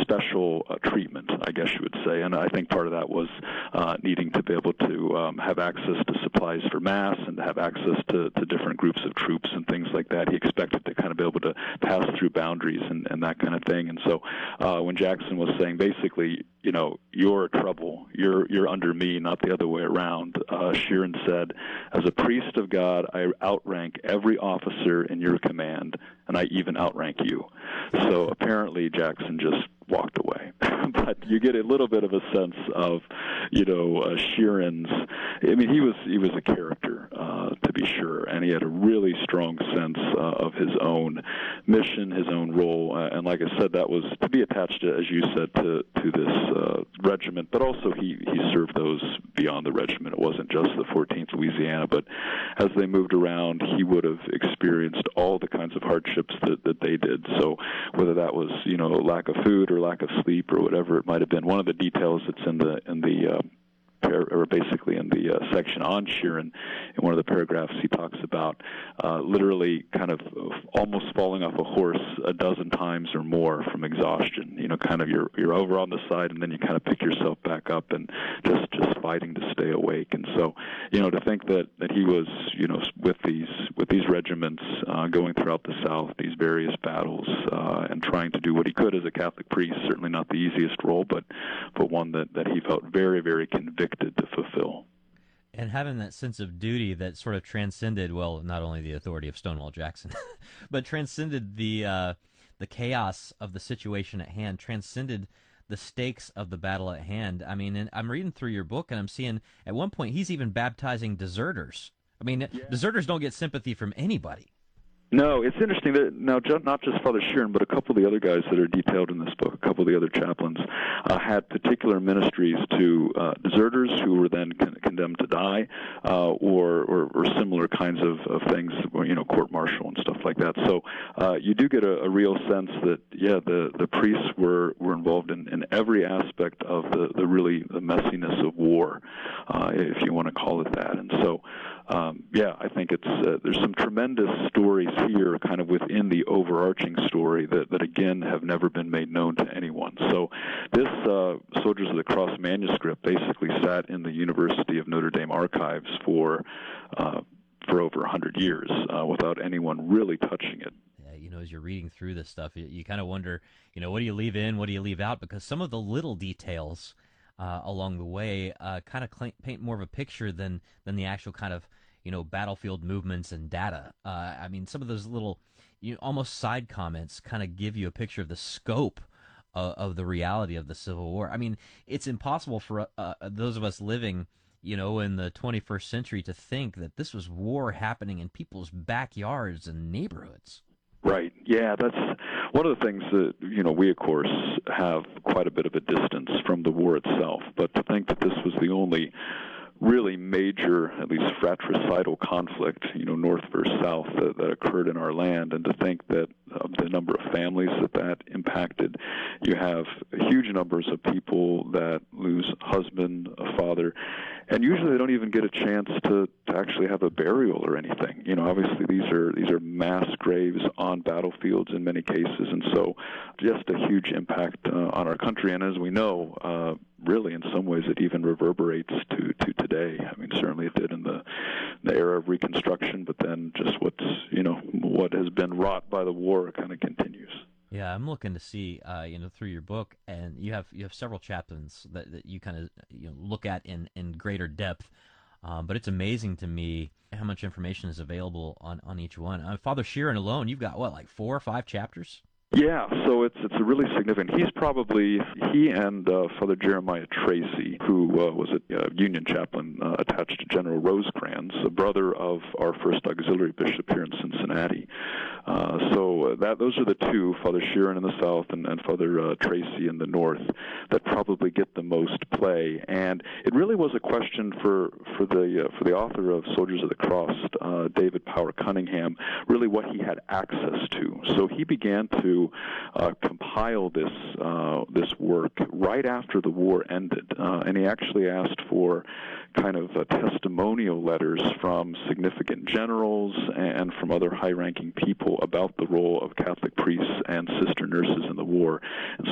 special treatment, I guess you would say. And I think part of that was needing to be able to have access to supplies for mass and to have access to different groups of troops and things like that. He expected to kind of be able to pass through boundaries and that kind of thing. And so when Jackson was saying basically, you're trouble, you're under me, not the other way around, Sheeran said, as a priest of God, I outrank every officer in your command, and I even outrank you. So apparently Jackson just walked away. But you get a little bit of a sense of, Sheeran's. I mean, he was a character, to be sure, and he had a really strong sense of his own mission, his own role, and like I said, that was to be attached, as you said, to this regiment. But also, he served those beyond the regiment. It wasn't just the 14th Louisiana, but as they moved around, he would have experienced all the kinds of hardships that they did. So whether that was lack of food or lack of sleep or whatever it might have been, one of the details that's in the or basically in the section on Sheeran, in one of the paragraphs, he talks about literally kind of almost falling off a horse a dozen times or more from exhaustion. Kind of you're over on the side, and then you kind of pick yourself back up and just fighting to stay awake. And so, to think that he was, with these regiments going throughout the South, these various battles, and trying to do what he could as a Catholic priest, certainly not the easiest role, but one that he felt very, very convicted to fulfill. And having that sense of duty that sort of transcended, well, not only the authority of Stonewall Jackson, but transcended the chaos of the situation at hand, transcended the stakes of the battle at hand. I mean, and I'm reading through your book, and I'm seeing at one point he's even baptizing deserters. I mean, yeah. Deserters don't get sympathy from anybody. No, it's interesting that now not just Father Sheeran, but a couple of the other guys that are detailed in this book, a couple of the other chaplains, had particular ministries to deserters who were then condemned to die, or similar kinds of things, court-martial and stuff like that. So you do get a real sense that, the priests were involved in every aspect of the messiness of war, if you want to call it that. And so, I think there's some tremendous stories here kind of within the overarching story that again have never been made known to anyone. So this Soldiers of the Cross manuscript basically sat in the University of Notre Dame archives for over 100 years without anyone really touching it. As you're reading through this stuff, you kind of wonder, what do you leave in, what do you leave out? Because some of the little details along the way kind of paint more of a picture than the actual kind of battlefield movements and data. I mean, some of those little almost side comments kind of give you a picture of the scope of the reality of the Civil War. I mean, it's impossible for those of us living in the 21st century to think that this was war happening in people's backyards and neighborhoods. Right. Yeah, that's one of the things that, we, of course, have quite a bit of a distance from the war itself. But to think that this was the only really major, at least fratricidal conflict, north versus south, that occurred in our land, and to think that the number of families that impacted, you have huge numbers of people that lose a husband, a father, and usually they don't even get a chance to actually have a burial or anything. Obviously these are mass graves on battlefields in many cases, and so just a huge impact on our country. And as we know, really in some ways it even reverberates to today. I mean, certainly it did in the era of Reconstruction, but then just what has been wrought by the war kind of continues. Yeah, I'm looking to see, through your book, and you have several chaplains that you kind of look at in greater depth. But it's amazing to me how much information is available on each one. Father Sheeran alone, you've got like 4 or 5 chapters? Yeah, so it's a really significant. He and Father Jeremiah Tracy, who was a Union chaplain attached to General Rosecrans, a brother of our first auxiliary bishop here in Cincinnati. So those are the two, Father Sheeran in the south and Father Tracy in the north, that probably get the most play. And it really was a question for the author of Soldiers of the Cross, David Power Cunningham, really what he had access to. So he began to compile this work right after the war ended, and he actually asked for kind of testimonial letters from significant generals and from other high-ranking people about the role of Catholic priests and sister nurses in the war. And